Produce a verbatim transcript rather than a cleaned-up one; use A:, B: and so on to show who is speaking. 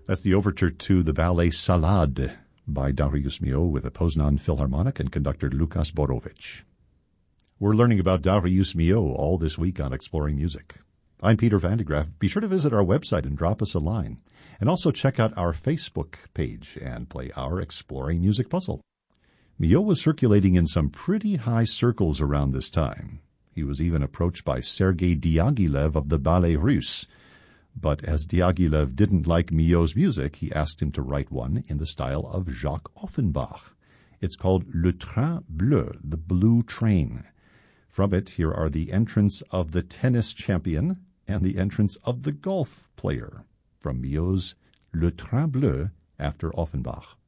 A: That's the overture to the ballet Salade by Darius Milhaud with the Poznan Philharmonic and conductor Lukas Borowicz. We're learning about Darius Milhaud all this week on Exploring Music. I'm Peter Van de Graaff. Be sure to visit our website and drop us a line. And also check out our Facebook page and play our Exploring Music puzzle. Milhaud was circulating in some pretty high circles around this time. He was even approached by Sergei Diaghilev of the Ballet Russe. But as Diaghilev didn't like Milhaud's music, he asked him to write one in the style of Jacques Offenbach. It's called Le Train Bleu, the Blue Train. From it, here are the entrance of the tennis champion and the entrance of the golf player from Milhaud's Le Train Bleu after Offenbach.